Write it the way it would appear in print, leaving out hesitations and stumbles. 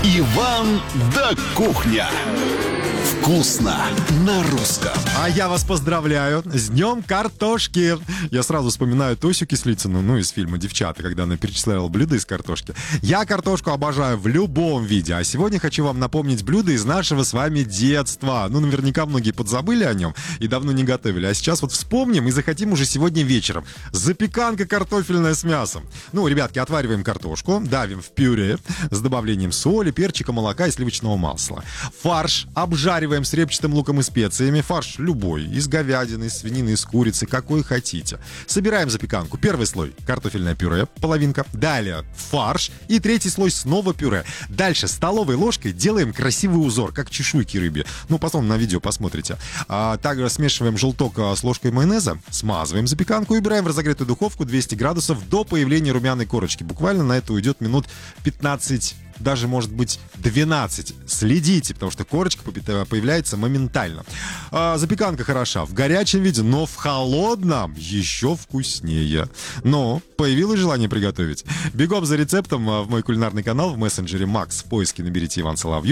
Иван да кухня. Вкусно на русском. А я вас поздравляю с Днем картошки. Я сразу вспоминаю Тосю Кислицыну, из фильма «Девчата», когда она перечисляла блюда из картошки. Я картошку обожаю в любом виде. А сегодня хочу вам напомнить блюдо из нашего с вами детства. Наверняка многие подзабыли о нем и давно не готовили. А сейчас вспомним и захотим уже сегодня вечером. Запеканка картофельная с мясом. Ребятки, отвариваем картошку, давим в пюре с добавлением соли, перчика, молока и сливочного масла. Фарш обжариваем с репчатым луком и специями. Фарш любой, из говядины, из свинины, из курицы, какой хотите. Собираем запеканку. Первый слой картофельное пюре, половинка. Далее фарш и третий слой снова пюре. Дальше столовой ложкой делаем красивый узор, как чешуйки рыбьи. Потом на видео посмотрите. Также смешиваем желток с ложкой майонеза, смазываем запеканку и убираем в разогретую духовку 200 градусов до появления румяной корочки. Буквально на это уйдет минут 15, даже, может быть, 12. Следите, потому что корочка появляется моментально. Запеканка хороша в горячем виде, но в холодном еще вкуснее. Но появилось желание приготовить? Бегом за рецептом в мой кулинарный канал в мессенджере Макс. В поиске наберите Иван Соловьев.